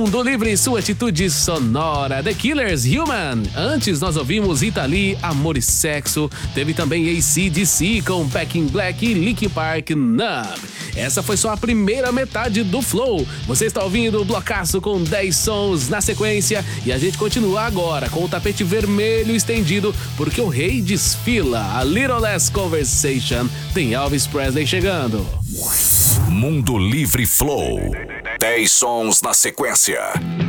Mundo Livre, sua atitude sonora. The Killers, Human. Antes nós ouvimos Rita Lee, Amor e Sexo. Teve também AC/DC com Back in Black e Linkin Park, Numb. Essa foi só a primeira metade do Flow. Você está ouvindo o blocaço com 10 sons na sequência e a gente continua agora com o tapete vermelho estendido porque o rei desfila. A Little Less Conversation tem Elvis Presley chegando. Mundo Livre Flow. 10 sons na sequência.